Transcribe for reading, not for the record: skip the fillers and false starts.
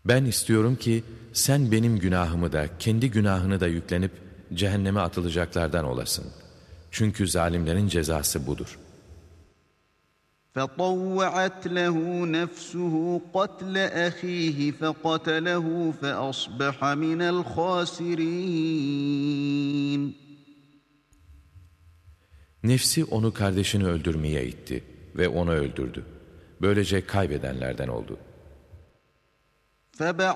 Ben istiyorum ki sen benim günahımı da kendi günahını da yüklenip cehenneme atılacaklardan olasın. Çünkü zalimlerin cezası budur. فَطَوَّعَتْ لَهُ نَفْسُهُ قَتْلَ أَخِيهِ فَقَتَلَهُ فَأَصْبَحَ مِنَ الْخَاسِرِينَ. Nefsi onu kardeşini öldürmeye itti ve onu öldürdü. Böylece kaybedenlerden oldu. فَبَعَثَ